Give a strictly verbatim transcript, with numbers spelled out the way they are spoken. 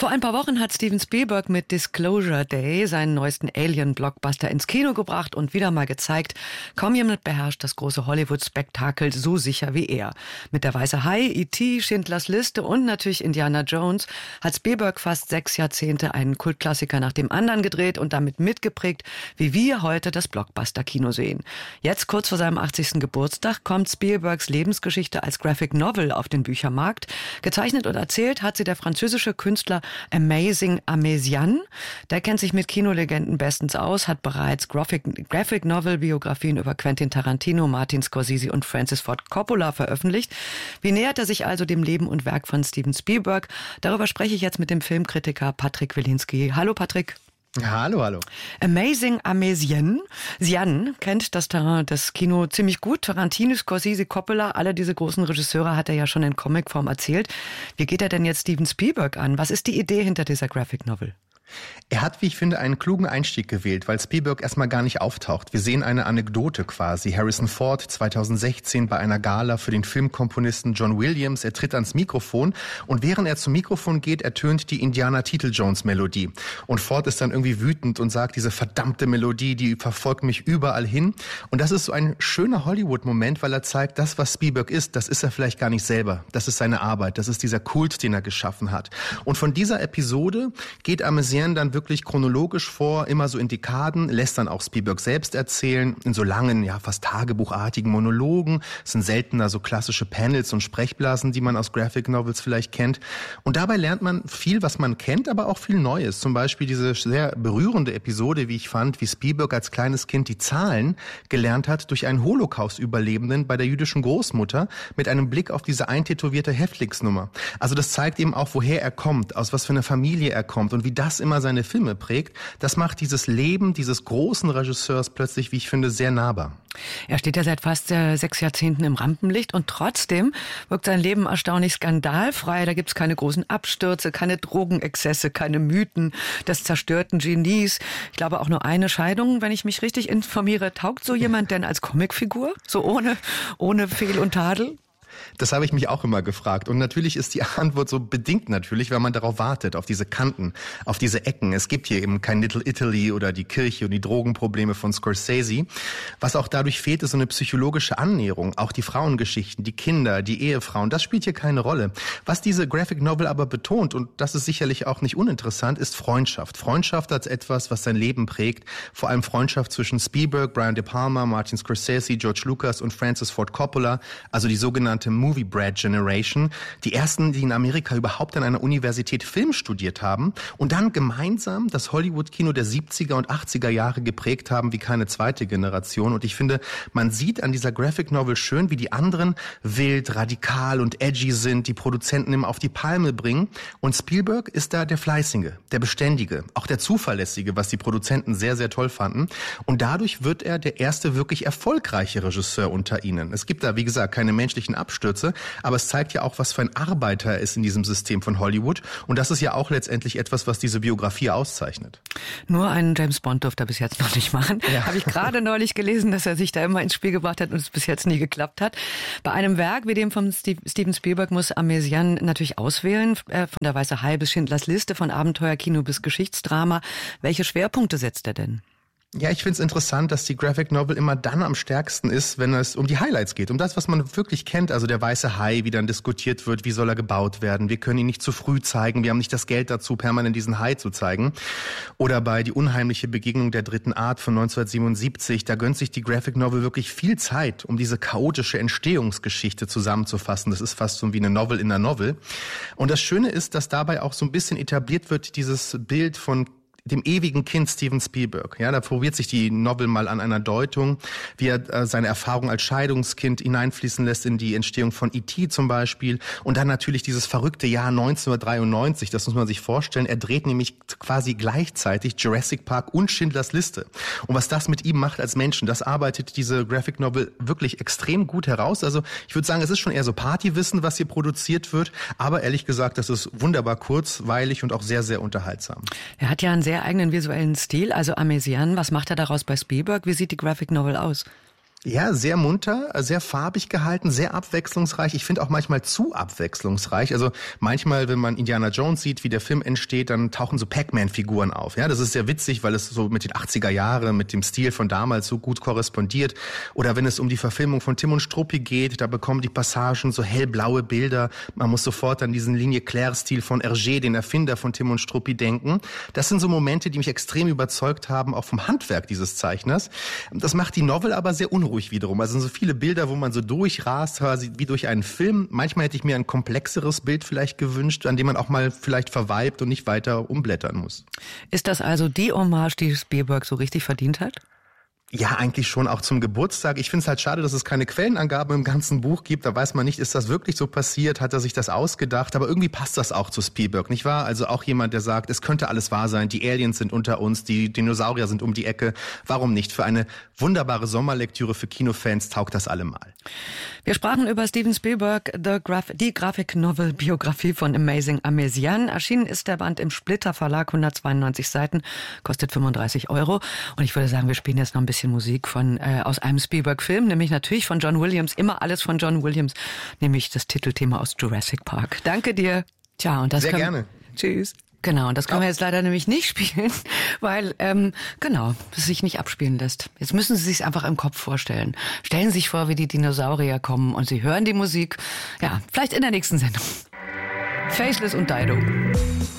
Vor ein paar Wochen hat Steven Spielberg mit Disclosure Day seinen neuesten Alien-Blockbuster ins Kino gebracht und wieder mal gezeigt, kaum jemand beherrscht das große Hollywood-Spektakel so sicher wie er. Mit Der weiße Hai, E T, Schindlers Liste und natürlich Indiana Jones hat Spielberg fast sechs Jahrzehnte einen Kultklassiker nach dem anderen gedreht und damit mitgeprägt, wie wir heute das Blockbuster-Kino sehen. Jetzt, kurz vor seinem achtzigsten Geburtstag, kommt Spielbergs Lebensgeschichte als Graphic Novel auf den Büchermarkt. Gezeichnet und erzählt hat sie der französische Künstler Amazing Amesian. Der kennt sich mit Kinolegenden bestens aus, hat bereits Graphic, Graphic Novel Biografien über Quentin Tarantino, Martin Scorsese und Francis Ford Coppola veröffentlicht. Wie nähert er sich also dem Leben und Werk von Steven Spielberg? Darüber spreche ich jetzt mit dem Filmkritiker Patrick Wilinski. Hallo Patrick. Hallo, hallo. Amazing Amesian. Sian kennt das Terrain des Kino ziemlich gut. Tarantino, Scorsese, Coppola, alle diese großen Regisseure hat er ja schon in Comicform erzählt. Wie geht er denn jetzt Steven Spielberg an? Was ist die Idee hinter dieser Graphic Novel? Er hat, wie ich finde, einen klugen Einstieg gewählt, weil Spielberg erstmal gar nicht auftaucht. Wir sehen eine Anekdote quasi. Harrison Ford zweitausendsechzehn bei einer Gala für den Filmkomponisten John Williams. Er tritt ans Mikrofon und während er zum Mikrofon geht, ertönt die Indiana-Titeljones-Melodie. Und Ford ist dann irgendwie wütend und sagt, diese verdammte Melodie, die verfolgt mich überall hin. Und das ist so ein schöner Hollywood-Moment, weil er zeigt, das, was Spielberg ist, das ist er vielleicht gar nicht selber. Das ist seine Arbeit, das ist dieser Kult, den er geschaffen hat. Und von dieser Episode geht Amesian dann wirklich chronologisch vor, immer so in Dekaden, lässt dann auch Spielberg selbst erzählen, in so langen, ja fast tagebuchartigen Monologen. Es sind seltener so klassische Panels und Sprechblasen, die man aus Graphic Novels vielleicht kennt. Und dabei lernt man viel, was man kennt, aber auch viel Neues. Zum Beispiel diese sehr berührende Episode, wie ich fand, wie Spielberg als kleines Kind die Zahlen gelernt hat durch einen Holocaust-Überlebenden bei der jüdischen Großmutter mit einem Blick auf diese eintätowierte Häftlingsnummer. Also das zeigt eben auch, woher er kommt, aus was für einer Familie er kommt und wie das immer seine Filme prägt. Das macht dieses Leben dieses großen Regisseurs plötzlich, wie ich finde, sehr nahbar. Er steht ja seit fast äh, sechs Jahrzehnten im Rampenlicht und trotzdem wirkt sein Leben erstaunlich skandalfrei. Da gibt's keine großen Abstürze, keine Drogenexzesse, keine Mythen des zerstörten Genies. Ich glaube auch nur eine Scheidung, wenn ich mich richtig informiere. Taugt so jemand denn als Comicfigur? So ohne, ohne Fehl und Tadel? Das habe ich mich auch immer gefragt. Und natürlich ist die Antwort so bedingt natürlich, weil man darauf wartet, auf diese Kanten, auf diese Ecken. Es gibt hier eben kein Little Italy oder die Kirche und die Drogenprobleme von Scorsese. Was auch dadurch fehlt, ist so eine psychologische Annäherung. Auch die Frauengeschichten, die Kinder, die Ehefrauen, das spielt hier keine Rolle. Was diese Graphic Novel aber betont, und das ist sicherlich auch nicht uninteressant, ist Freundschaft. Freundschaft als etwas, was sein Leben prägt. Vor allem Freundschaft zwischen Spielberg, Brian De Palma, Martin Scorsese, George Lucas und Francis Ford Coppola, also die sogenannte Movie Brat Generation, die ersten, die in Amerika überhaupt an einer Universität Film studiert haben und dann gemeinsam das Hollywood-Kino der siebziger und achtziger Jahre geprägt haben wie keine zweite Generation. Und ich finde, man sieht an dieser Graphic Novel schön, wie die anderen wild, radikal und edgy sind, die Produzenten immer auf die Palme bringen. Und Spielberg ist da der Fleißige, der Beständige, auch der Zuverlässige, was die Produzenten sehr, sehr toll fanden. Und dadurch wird er der erste wirklich erfolgreiche Regisseur unter ihnen. Es gibt da, wie gesagt, keine menschlichen Abstürze, aber es zeigt ja auch, was für ein Arbeiter er ist in diesem System von Hollywood. Und das ist ja auch letztendlich etwas, was diese Biografie auszeichnet. Nur einen James Bond durfte er bis jetzt noch nicht machen. Ja. Habe ich gerade neulich gelesen, dass er sich da immer ins Spiel gebracht hat und es bis jetzt nie geklappt hat. Bei einem Werk wie dem von Steve, Steven Spielberg muss Amesian natürlich auswählen. Von Der weiße Hai bis Schindlers Liste, von Abenteuerkino bis Geschichtsdrama. Welche Schwerpunkte setzt er denn? Ja, ich finde es interessant, dass die Graphic Novel immer dann am stärksten ist, wenn es um die Highlights geht, um das, was man wirklich kennt. Also der weiße Hai, wie dann diskutiert wird, wie soll er gebaut werden. Wir können ihn nicht zu früh zeigen, wir haben nicht das Geld dazu, permanent diesen Hai zu zeigen. Oder bei Die unheimliche Begegnung der dritten Art von neunzehnhundertsiebenundsiebzig, da gönnt sich die Graphic Novel wirklich viel Zeit, um diese chaotische Entstehungsgeschichte zusammenzufassen. Das ist fast so wie eine Novel in einer Novel. Und das Schöne ist, dass dabei auch so ein bisschen etabliert wird, dieses Bild von dem ewigen Kind Steven Spielberg. Ja, da probiert sich die Novel mal an einer Deutung, wie er äh, seine Erfahrung als Scheidungskind hineinfließen lässt in die Entstehung von E T zum Beispiel. Und dann natürlich dieses verrückte Jahr neunzehnhundertdreiundneunzig, das muss man sich vorstellen. Er dreht nämlich quasi gleichzeitig Jurassic Park und Schindlers Liste. Und was das mit ihm macht als Menschen, das arbeitet diese Graphic Novel wirklich extrem gut heraus. Also ich würde sagen, es ist schon eher so Partywissen, was hier produziert wird. Aber ehrlich gesagt, das ist wunderbar kurzweilig und auch sehr, sehr unterhaltsam. Er hat ja einen sehr eigenen visuellen Stil, also Amesian. Was macht er daraus bei Spielberg? Wie sieht die Graphic Novel aus? Ja, sehr munter, sehr farbig gehalten, sehr abwechslungsreich. Ich finde auch manchmal zu abwechslungsreich. Also manchmal, wenn man Indiana Jones sieht, wie der Film entsteht, dann tauchen so Pac-Man-Figuren auf. Ja, das ist sehr witzig, weil es so mit den achtziger Jahren, mit dem Stil von damals so gut korrespondiert. Oder wenn es um die Verfilmung von Tim und Struppi geht, da bekommen die Passagen so hellblaue Bilder. Man muss sofort an diesen Linie Claire-Stil von Hergé, den Erfinder von Tim und Struppi, denken. Das sind so Momente, die mich extrem überzeugt haben, auch vom Handwerk dieses Zeichners. Das macht die Novel aber sehr unruhig wiederum. Also so viele Bilder, wo man so durchrast, quasi wie durch einen Film. Manchmal hätte ich mir ein komplexeres Bild vielleicht gewünscht, an dem man auch mal vielleicht verweibt und nicht weiter umblättern muss. Ist das also die Hommage, die Spielberg so richtig verdient hat? Ja, eigentlich schon auch zum Geburtstag. Ich finde es halt schade, dass es keine Quellenangaben im ganzen Buch gibt. Da weiß man nicht, ist das wirklich so passiert? Hat er sich das ausgedacht? Aber irgendwie passt das auch zu Spielberg, nicht wahr? Also auch jemand, der sagt, es könnte alles wahr sein. Die Aliens sind unter uns, die Dinosaurier sind um die Ecke. Warum nicht? Für eine wunderbare Sommerlektüre für Kinofans taugt das allemal. Wir sprachen über Steven Spielberg, The Graf- die Graphic-Novel-Biografie von Amazing Amesian. Erschienen ist der Band im Splitter Verlag, hundertzweiundneunzig Seiten, kostet fünfunddreißig Euro. Und ich würde sagen, wir spielen jetzt noch ein bisschen Musik von äh, aus einem Spielberg-Film, nämlich natürlich von John Williams, immer alles von John Williams, nämlich das Titelthema aus Jurassic Park. Danke dir. Tja, und das Sehr kann, gerne. Tschüss. Genau, und das können wir jetzt leider nämlich nicht spielen, weil, ähm, genau, es sich nicht abspielen lässt. Jetzt müssen Sie sich einfach im Kopf vorstellen. Stellen Sie sich vor, wie die Dinosaurier kommen und Sie hören die Musik, ja, vielleicht in der nächsten Sendung. Faceless und Dido.